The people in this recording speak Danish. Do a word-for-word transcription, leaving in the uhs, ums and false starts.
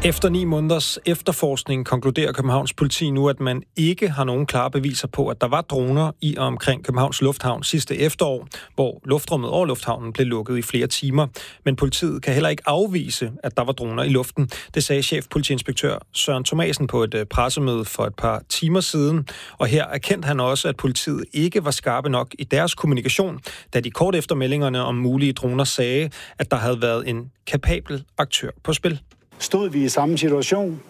Efter ni måneders efterforskning konkluderer Københavns politi nu, at man ikke har nogen klare beviser på, at der var droner i og omkring Københavns Lufthavn sidste efterår, hvor luftrummet over lufthavnen blev lukket i flere timer. Men politiet kan heller ikke afvise, at der var droner i luften. Det sagde chefpolitiinspektør Søren Thomasen på et pressemøde for et par timer siden. Og her erkendte han også, at politiet ikke var skarpe nok i deres kommunikation, da de kort efter meldingerne om mulige droner sagde, at der havde været en kapabel aktør på spil. Stod vi i samme situation,